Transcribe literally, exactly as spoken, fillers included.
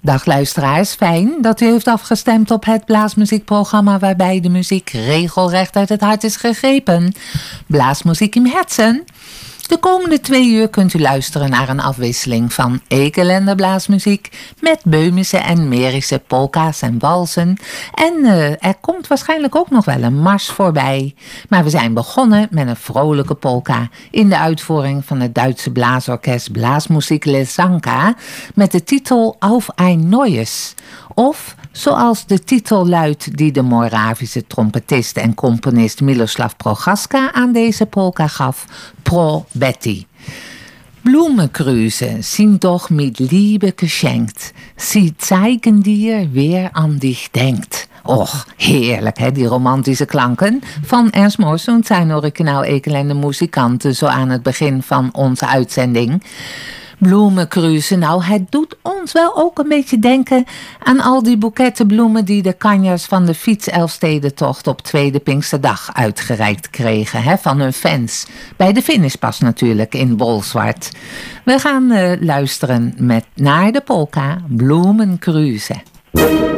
Dag luisteraars, fijn dat u heeft afgestemd op het blaasmuziekprogramma waarbij de muziek regelrecht uit het hart is gegrepen. Blaasmuziek im Herzen. De komende twee uur kunt u luisteren naar een afwisseling van Ekelende blaasmuziek met Böhmische en Mährische polka's en walsen. En uh, er komt waarschijnlijk ook nog wel een mars voorbij. Maar we zijn begonnen met een vrolijke polka in de uitvoering van het Duitse blaasorkest Blasmusik Lesanka met de titel Auf ein Neues. Of, zoals de titel luidt die de Moravische trompetist en componist Miloslav Prochaska aan deze polka gaf, Pro Betty. Blumengrüße sind doch mit Liebe geschenkt. Sie zeigen dir, wer an dich denkt. Och, heerlijk hè, die romantische klanken van Ernst Mors en zijn originaal Ekelende muzikanten zo aan het begin van onze uitzending. Bloemenkruse, nou, het doet ons wel ook een beetje denken aan al die boeketten bloemen die de kanjers van de fietselfstedentocht op tweede Pinksterdag uitgereikt kregen, hè, van hun fans. Bij de finishpas natuurlijk in Bolsward. We gaan uh, luisteren met naar de polka Bloemenkruse.